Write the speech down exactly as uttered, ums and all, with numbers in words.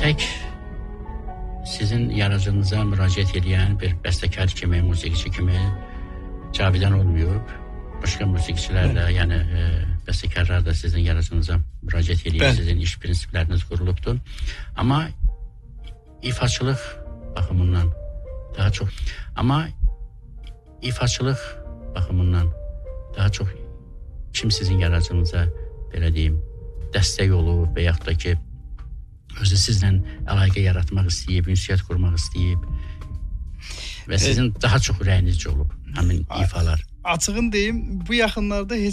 tək sizin yaradıcınıza müraciət edən bir bəstəkar kimi, musiqiçi kimi Cavidan olmayıb. Başqa musiqiçilər də, yəni e, bəstəkarlar da sizin yaradıcınıza müraciət edən, sizin iş prinsipləriniz qurulubdur. Amma ifaçılıq baxımından daha çox, amma ifaçılıq baxımından daha çox kim sizin yaradıcınıza belə deyim, dəstək olub və yaxud da ki, özü sizlə əlaqə yaratmaq istəyib, ünsiyyət qurmaq istəyib və sizin e, daha çox ürəyinizcə olub həmin ifalar. Açığın deyim, bu yaxınlarda heç